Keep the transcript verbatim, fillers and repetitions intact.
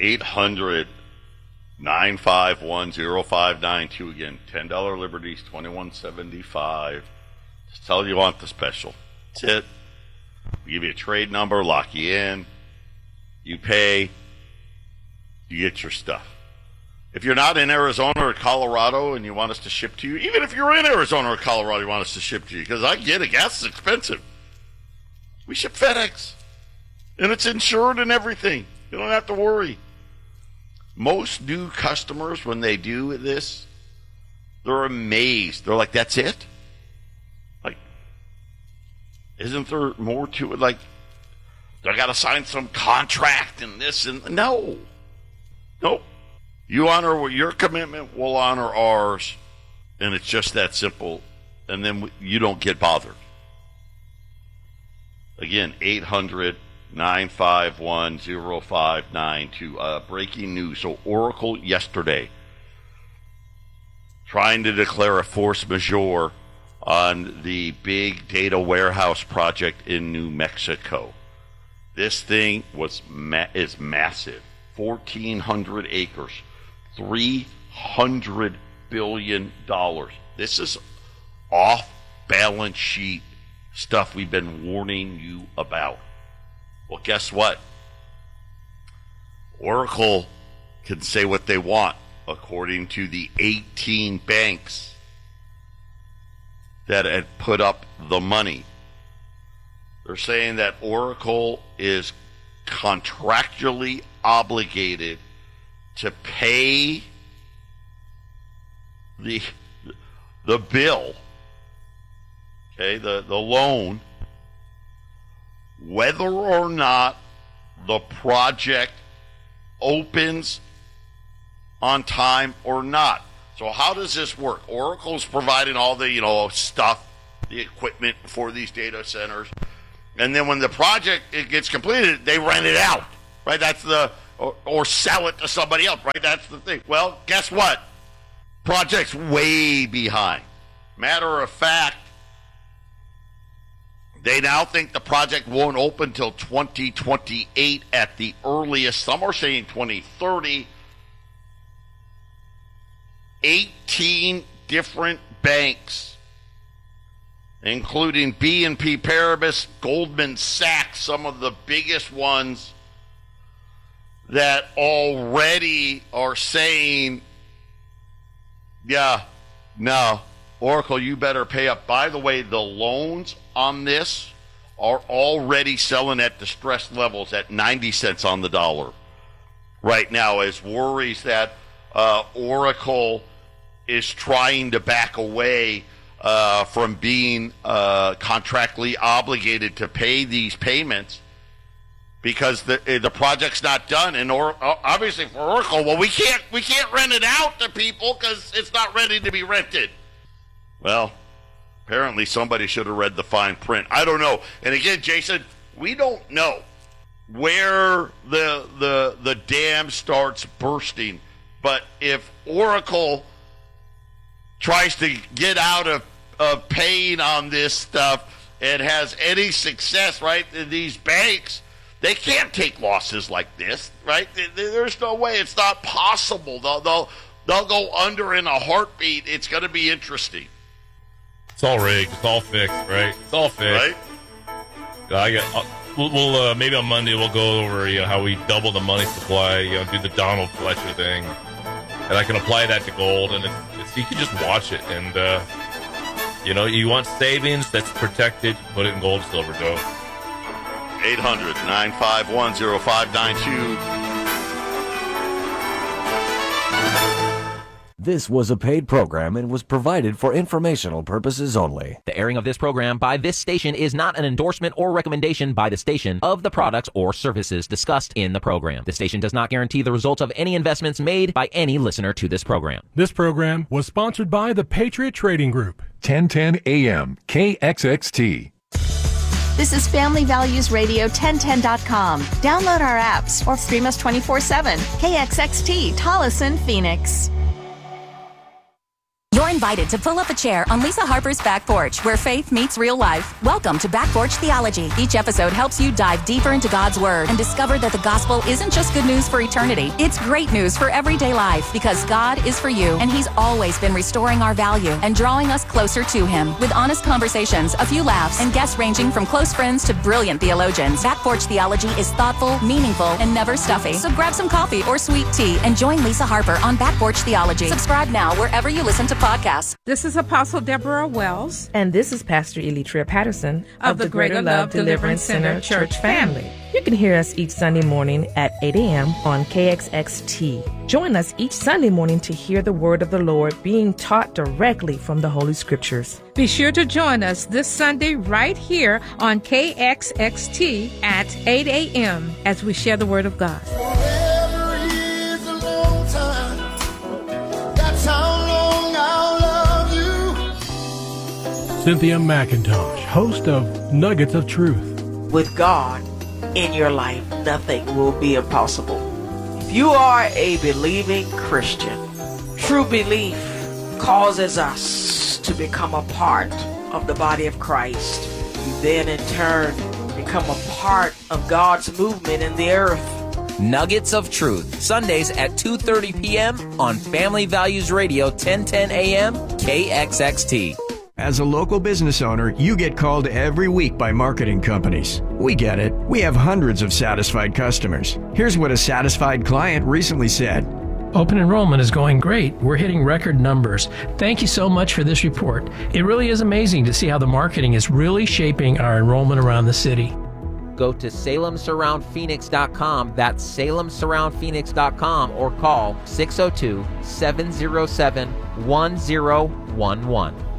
eight hundred, nine five one, oh five nine two. Again, ten dollars Liberties, twenty-one seventy-five. Just tell you want the special. That's it. We give you a trade number, lock you in. You pay. You get your stuff. If you're not in Arizona or Colorado and you want us to ship to you, even if you're in Arizona or Colorado, you want us to ship to you, because I get it, gas is expensive. We ship FedEx, and it's insured and everything. You don't have to worry. Most new customers, when they do this, they're amazed. They're like, that's it? Like, isn't there more to it? Like, I got to sign some contract and this and... No. Nope. You honor your commitment, we'll honor ours, and it's just that simple, and then you don't get bothered. Again, eight hundred, nine five one, oh five nine two. Uh, breaking news. So Oracle yesterday trying to declare a force majeure on the big data warehouse project in New Mexico. This thing was ma- is massive. fourteen hundred acres. three hundred billion dollars. This is off-balance sheet stuff we've been warning you about. Well, guess what? Oracle can say what they want, according to the eighteen banks that had put up the money. They're saying that Oracle is contractually obligated to pay the the bill, okay, the, the loan, whether or not the project opens on time or not. So how does this work? Oracle's providing all the, you know, stuff, the equipment for these data centers, and then when the project it gets completed, they rent it out, right? That's the Or, or sell it to somebody else, right? That's the thing. Well, guess what? Project's way behind. Matter of fact, they now think the project won't open till twenty twenty-eight at the earliest. Some are saying twenty thirty. eighteen different banks, including B N P Paribas, Goldman Sachs, some of the biggest ones, that already are saying, yeah, no, Oracle, you better pay up. By the way, the loans on this are already selling at distressed levels at ninety cents on the dollar right now, as worries that uh, Oracle is trying to back away uh, from being uh, contractually obligated to pay these payments, because the the project's not done, and or, obviously for Oracle, well, we can't we can't rent it out to people because it's not ready to be rented. Well, apparently somebody should have read the fine print. I don't know. And again, Jason, we don't know where the the the dam starts bursting, but if Oracle tries to get out of of paying on this stuff and has any success, right, in these banks, they can't take losses like this, right? There's no way. It's not possible. They'll they'll, they'll go under in a heartbeat. It's going to be interesting. It's all rigged. It's all fixed, right? It's all fixed. Right? I get. Uh, we'll, we'll uh, maybe on Monday we'll go over you know, how we double the money supply. You know, do the Donald Fletcher thing, and I can apply that to gold, and it's, it's, you can just watch it. And uh, you know, you want savings that's protected, put it in gold, silver, Joe. eight hundred, nine five one, oh five nine two. This was a paid program and was provided for informational purposes only. The airing of this program by this station is not an endorsement or recommendation by the station of the products or services discussed in the program. The station does not guarantee the results of any investments made by any listener to this program. This program was sponsored by the Patriot Trading Group. ten ten A M K X X T. This is Family Values Radio ten ten dot com. Download our apps or stream us twenty-four seven. K X X T, Tolleson, Phoenix. You're invited to pull up a chair on Lisa Harper's Back Porch, where faith meets real life. Welcome to Back Porch Theology. Each episode helps you dive deeper into God's Word and discover that the gospel isn't just good news for eternity. It's great news for everyday life, because God is for you, and He's always been restoring our value and drawing us closer to Him. With honest conversations, a few laughs, and guests ranging from close friends to brilliant theologians, Back Porch Theology is thoughtful, meaningful, and never stuffy. So grab some coffee or sweet tea and join Lisa Harper on Back Porch Theology. Subscribe now wherever you listen to podcasts. This is Apostle Deborah Wells. And this is Pastor Elitria Patterson of, of the Greater Love, Love Deliverance Center Church family. You can hear us each Sunday morning at eight a.m. on K X X T. Join us each Sunday morning to hear the word of the Lord being taught directly from the Holy Scriptures. Be sure to join us this Sunday right here on K X X T at eight a.m. as we share the word of God. Forever is a long time. That's how long I'll love you. Cynthia McIntosh, host of Nuggets of Truth. With God in your life, nothing will be impossible. If you are a believing Christian, true belief causes us to become a part of the body of Christ. You then in turn become a part of God's movement in the earth. Nuggets of Truth, Sundays at two thirty p.m. on Family Values Radio, ten ten a.m. K X X T. As a local business owner, you get called every week by marketing companies. We get it. We have hundreds of satisfied customers. Here's what a satisfied client recently said. Open enrollment is going great. We're hitting record numbers. Thank you so much for this report. It really is amazing to see how the marketing is really shaping our enrollment around the city. Go to Salem Surround Phoenix dot com. That's Salem Surround Phoenix dot com, or call six oh two, seven oh seven, one oh one one.